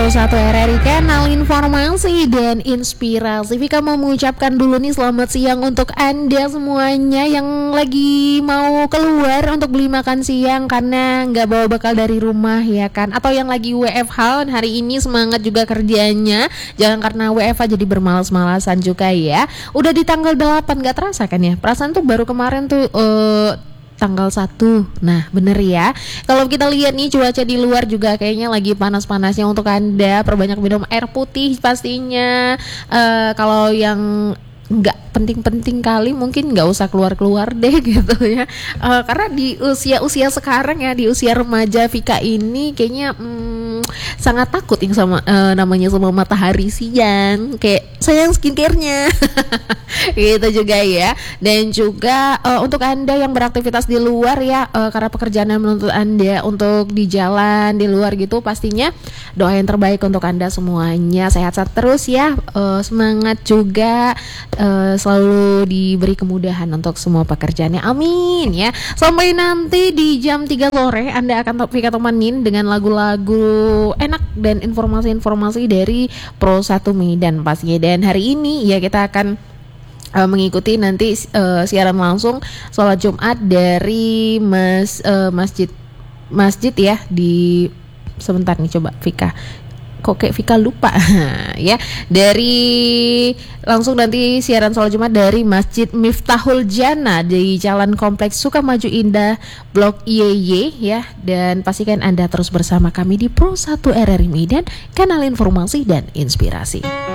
Pro 1 RRI, kanal informasi dan inspirasi. Vika mau mengucapkan dulu nih selamat siang untuk Anda semuanya yang lagi mau keluar untuk beli makan siang karena nggak bawa bekal dari rumah ya kan. Atau yang lagi WFH hari ini, semangat juga kerjanya. Jangan karena WFH jadi bermalas-malasan juga ya. Udah di tanggal 8, nggak terasa kan ya. Perasaan tuh baru kemarin tuh tanggal 1. Nah bener ya, kalau kita lihat nih cuaca di luar juga kayaknya lagi panas-panasnya. Untuk Anda perbanyak minum air putih pastinya. Kalau yang nggak penting-penting kali mungkin nggak usah keluar-keluar deh gitu ya. Karena di usia sekarang ya, di usia remaja Vika ini kayaknya sangat takut yang sama namanya sama matahari siang. Kayak sayang skincare-nya gitu juga ya. Dan juga untuk Anda yang beraktivitas di luar ya, karena pekerjaan yang menuntut Anda untuk di jalan di luar gitu, pastinya doa yang terbaik untuk Anda semuanya. Sehat-sehat terus ya, semangat juga, selalu diberi kemudahan untuk semua pekerjaannya, amin ya. Sampai nanti di jam 3 sore Anda akan Vika temenin dengan lagu-lagu enak dan informasi-informasi dari Pro 1 Medan pastinya. Dan hari ini ya kita akan mengikuti nanti siaran langsung sholat Jumat dari masjid ya di sebentar nih, coba Vika kok kayak Vika lupa ya, dari langsung nanti siaran sholat Jumat dari Masjid Miftahul Jannah di Jalan Kompleks Sukamaju Indah Blok IY ya. Dan pastikan Anda terus bersama kami di Pro 1 RRI Medan, kanal informasi dan inspirasi.